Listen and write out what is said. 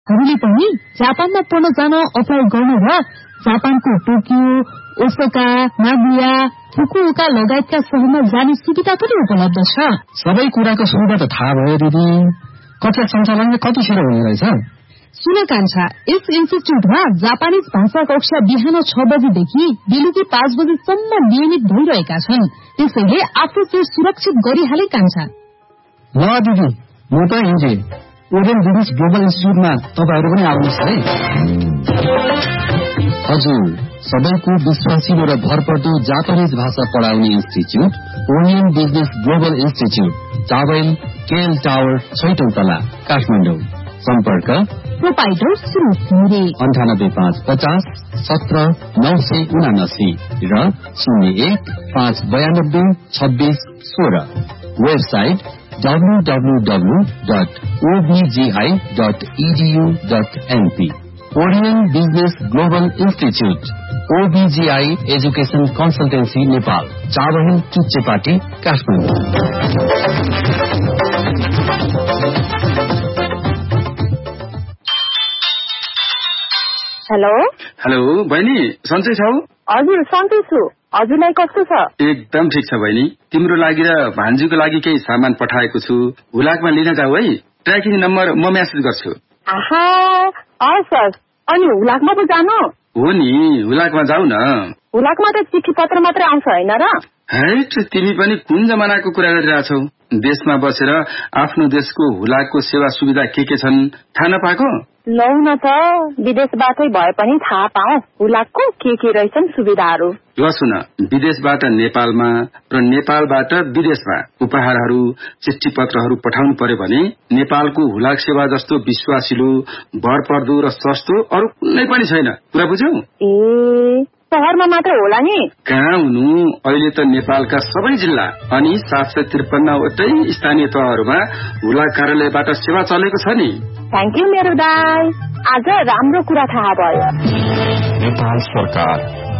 हरूले पनि जापानमा पढ्न जान अप्लाई गर्न र जापानको टोकियो, ओसाका, नागोया, फुकुओका लगायतका शहरमा जाने सुविधा पनि उपलब्ध छ। सबै कुराको सुविधा त थाहा भयो दिदी, कक्षा सञ्चालन कतिखेर हुने रहेछ? सुन कान्छा, यस इन्स्टिच्युटमा जापानिज भाषा कक्षा बिहान 6 बजेदेखि बेलुकी 5 बजेसम्म नियमित भइरहेका छन्। त्यसैले आफ्नो चाहिँ सुरक्षित गरिहाले कान्छा। ल दिदी, म त हिँडे ओरियन बिजनेस ग्लोबल इन्स्टिच्युटमा तपाईहरु पनि आउनुहोस् है। हजुर, सबैको विश्वासिलो र भरपर्दो जापानिज भाषा पढाउने institute Orion business global institute, चावल केएल टावर, 6औं तला, काठमाडौँ। सम्पर्क प्रोपाइटर सुरेश घिमिरे 98550 17 979 र 01-592-26-16। Website www.obgi.edu.np। Orion business global institute, OBGI education consultancy Nepal, Chabahil Chuchepati, Kathmandu. Hello hello बहिनी, सन्चै छौ? हजुर सन्चै छु। हजुरलाई कस्तो छ? एकदम ठिक छ बहिनी। तिम्रो लागि र भान्जीको लागि केही सामान पठाएको छु, हुलाकमा लिन जाऊ है। ट्र्याकिङ नम्बर म मेसेज गर्छु। आहा, हस्। अनि हुलाकमा पो जानु? हो नि, हुलाकमा जाऊ न। हुलाकमा त चिठी पत्र मात्रै आउँछ हैन र? हैट, तिमी पनि कुन जमानाको कुरा गरिरहेछौ? देशमा बसेर आफ्नो देशको हुलाकको सेवा सुविधा के छन् थाहा नपाएको? लौ न त, विदेशबाटै भए पनि थाहा पाऊ हुलाकको के रहेछन् सुविधाहरू। ल सुन, विदेशबाट नेपालमा र नेपालबाट विदेशमा उपहारहरू, चिठी पत्रहरू पठाउनु पर्यो भने नेपालको हुलाक सेवा जस्तो विश्वासिलो, भरपर्दो र सस्तो अरू कुनै पनि छैन। कुरा बुझ्यौ? ए, शहरमा मात्र होला नि? कहाँ हुनु, अहिले त नेपालका सबै जिल्ला अनि 753 वटै स्थानीय तहहरूमा हुलाक कार्यालयबाट सेवा चलेको छ नि। थ्याङ्क यू मेरो दाइ, आज राम्रो कुरा थाहा भयो। नेपाल सरकार